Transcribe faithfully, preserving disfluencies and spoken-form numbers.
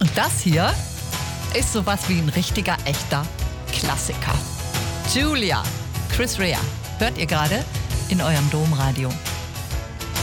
Und das hier ist sowas wie ein richtiger, echter Klassiker. Julia, Chris Rea, hört ihr gerade in eurem Domradio.